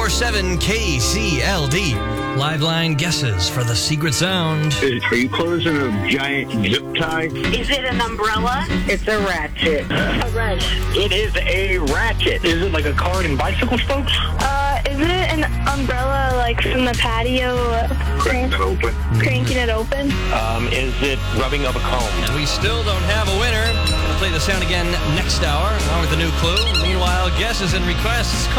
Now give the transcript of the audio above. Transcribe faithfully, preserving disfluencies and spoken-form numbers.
four seven K C L D. Live line guesses for the secret sound. Are you closing a giant zip tie? Is it an umbrella? It's a ratchet. A wrench. It is a ratchet. Is it like a car and bicycle spokes? Uh, is it an umbrella, like, from the patio? Cranking it open. Cranking it open? Um, is it rubbing of a comb? And we still don't have a winner. We'll play the sound again next hour, along with a new clue. Meanwhile, guesses and requests.